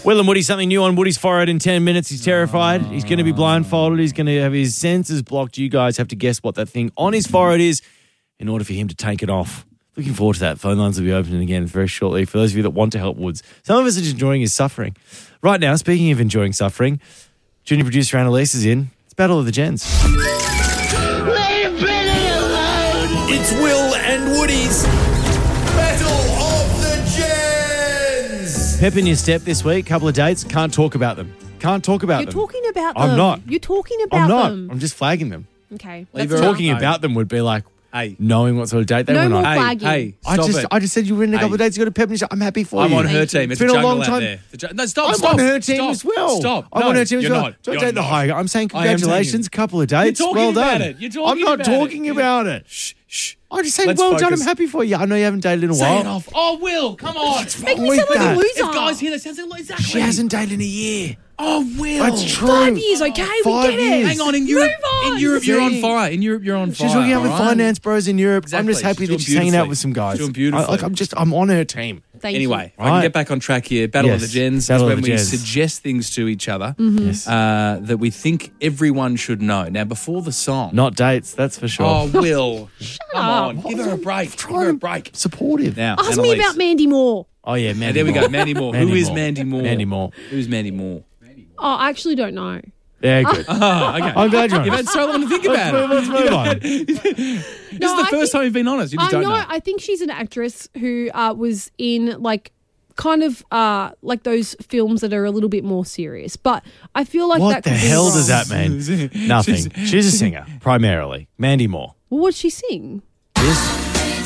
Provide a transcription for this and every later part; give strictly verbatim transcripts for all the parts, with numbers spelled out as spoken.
Will and Woody, something new on Woody's forehead in ten minutes. He's terrified. He's going to be blindfolded. He's going to have his senses blocked. You guys have to guess what that thing on his forehead is in order for him to take it off. Looking forward to that. Phone lines will be opening again very shortly for those of you that want to help Woods. Some of us are just enjoying his suffering. Right now, speaking of enjoying suffering, junior producer Annalise is in. It's Battle of the Gens. Leave Billy alone! It's Will and Woody's Battle of the Gens! Pep in your step this week. Couple of dates. Can't talk about them. Can't talk about You're them. talking about them. I'm not. You're talking about I'm not. them. I'm just flagging them. Okay. Leave that's her enough. talking about them would be like Hey. knowing what sort of date they No went more on. flagging. Hey, I stop just, it. I just said you were in a couple Hey. of days. You got a pep in your step. I'm happy for I'm you. on her Thank team. you. It's, It's been a a jungle long out time. there. The ju- no, stop, I'm stop. on her team stop, as well. Stop. I'm no, on her team as you're well. not. Don't You're take the not. high. I'm saying I am taking congratulations. it. Couple of dates. You're talking well about done. it. You're talking I'm not about talking it. about it. Shh, shh. I'm just saying Let's well done. I'm focus. happy for you. I know you haven't dated in a Say while. it off. Oh, Will, come on. Make me with sound like that? a loser. If guys hear that, sounds like exactly. She hasn't dated in a year. Oh, Will. That's true. Five years, okay? Five we get years. it. Hang on, in Europe, Move on. in Europe, you're on See? fire. In Europe, you're on fire. She's hooking up with all right? finance bros in Europe. I'm Exactly. just happy She's that doing she's hanging out beautifully. with some guys. She's doing beautifully. I, like, I'm just, I'm on her team. Thank Anyway, you. I can Right. get back on track here. Battle of Yes. the Gens Battle is of when the we Gens. suggest things to each other Yes. uh, that we think everyone should know. Now, before the song. Not dates, that's for sure. Oh, Will. Come up. on. Give her a break. Give her a break. Supportive. Now, Ask Annalise. me about Mandy Moore. Oh, yeah, Mandy And there we Moore. go. Mandy Moore. Who is Mandy Moore? Mandy Moore. Who's Mandy Moore? Oh, I actually don't know. Yeah, good. Oh, okay. I'm glad you're You've honest. had so long to think Let's about move, let's it. move on. This No, is the I first think- time you've been honest. You just I don't know, know. I think she's an actress who uh, was in like kind of uh, like those films that are a little bit more serious. But I feel like What that the could be hell wrong. does that mean? Nothing. She's a singer, primarily. Mandy Moore. Well, what'd she sing? This?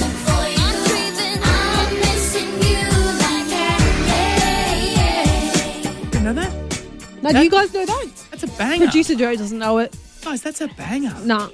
You know that? Now, do you guys know that? That's a banger. Producer Joe doesn't know it. Guys, that's a banger. Nah.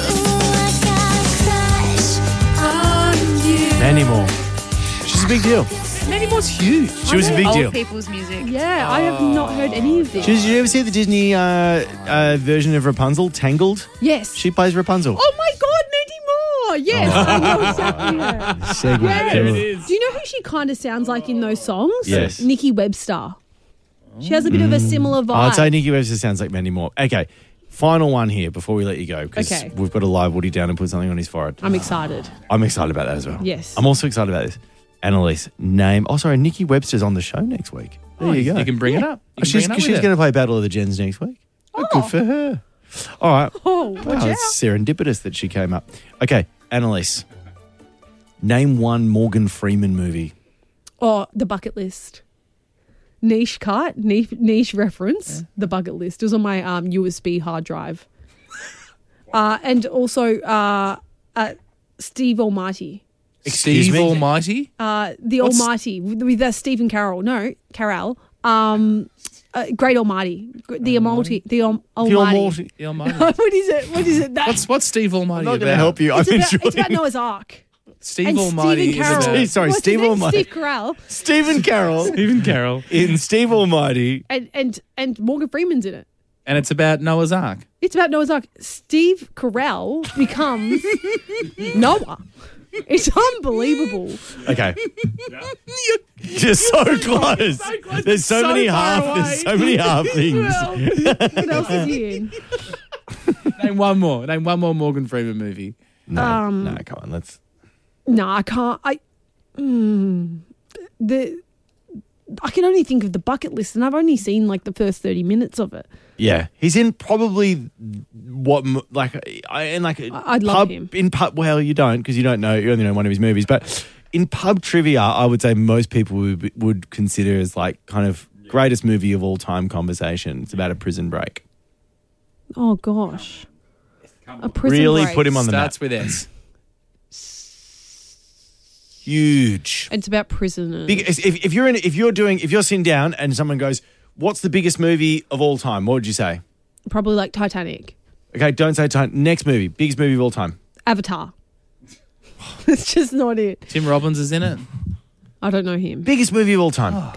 Mandy Moore. She's a big deal. Mandy Moore's huge. She was a big Old deal. people's music. Yeah, I have not heard any of this. Did you ever see the Disney uh, uh, version of Rapunzel, Tangled? yes. She plays Rapunzel. Oh my God, Mandy Moore! Yes, I know exactly her. Segment. Yeah. There it is. Do you know who she kind of sounds like in those songs? Yes. Nikki Webster. She has a bit of a similar vibe. I'd say Nikki Webster sounds like Mandy Moore. Okay, final one here before we let you go because Okay. we've got to live Woody down and put something on his forehead. I'm excited. I'm excited about that as well. Yes. I'm also excited about this. Annalise, name. Oh, sorry, Nikki Webster's on the show next week. There Oh, you go. You can bring it up. You Oh, can she's bring it up she's with her. going to play Battle of the Gens next week. Oh, good for her. All right. Oh, watch Wow, out. it's serendipitous that she came up. Okay, Annalise, name one Morgan Freeman movie. Oh, The Bucket List. Niche cut, niche, niche reference. The Bucket List. It was on my um, U S B hard drive. uh, and also uh, uh, Steve Almighty. Excuse Steve me? Almighty. Uh, the What's- Almighty with, with uh, Stephen Carroll. No, Carell. Um, uh, Great Almighty. Gr- The Almighty. The Al- The Almighty. Almighty. The Almighty. what is it? What is it? That, What's what's Steve Almighty I'm not going to about? help you. it's, I'm about, enjoying it's about Noah's Ark. Steve And Almighty Stephen is Carroll. about Sorry, What's Steve his name? Almighty. Steve Carell. Stephen Carroll Stephen Carroll, in Steve Almighty. And, and, and Morgan Freeman's in it. and it's about Noah's Ark. It's about Noah's Ark. Steve Carell becomes Noah. It's unbelievable. Okay. You're so close. There's so, So many far half. away. There's so many half things. Well, what else is he in? Name one more. Name one more Morgan Freeman movie. No, Um, no, come on. Let's. No, I can't. I mm, the I can only think of The Bucket List, and I've only seen like the first thirty minutes of it. Yeah, he's in probably what m- like I in like a I'd love pub, him. in pub. Well, you don't because you don't know. You only know one of his movies, but in pub trivia, I would say most people would, would consider as like kind of greatest movie of all time conversation. It's about a prison break. Oh gosh, a prison Really break. put him on the Starts map. with S. Huge. It's about prisoners. Big, if, if you're in, if you're doing, if you're sitting down and someone goes, "What's the biggest movie of all time?" What would you say? Probably like Titanic, Okay, don't say time. Next movie, biggest movie of all time. Avatar. It's just not it. Tim Robbins is in it. I don't know him. Biggest movie of all time.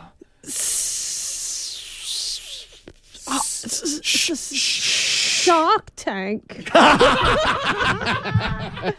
Shark Tank.